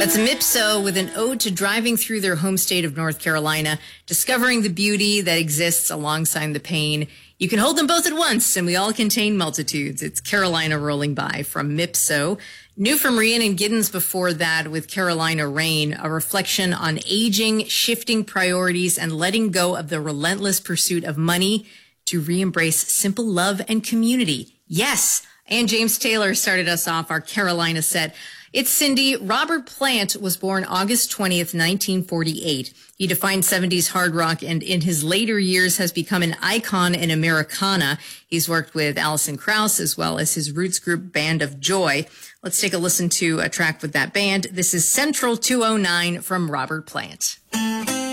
That's Mipso with an ode to driving through their home state of North Carolina, discovering the beauty that exists alongside the pain. You can hold them both at once, and we all contain multitudes. It's Carolina Rolling By from Mipso. New from Rhiannon Giddens before that with Carolina Rain, a reflection on aging, shifting priorities, and letting go of the relentless pursuit of money to re-embrace simple love and community. Yes, and James Taylor started us off our Carolina set. It's Cindy. Robert Plant was born August 20th, 1948. He defined 70s hard rock and in his later years has become an icon in Americana. He's worked with Alison Krauss as well as his roots group Band of Joy. Let's take a listen to a track with that band. This is Central 209 from Robert Plant.